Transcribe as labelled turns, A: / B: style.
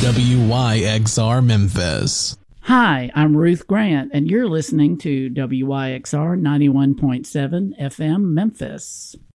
A: WYXR Memphis.
B: Hi, I'm Ruth Grant, and you're listening to WYXR 91.7 FM Memphis.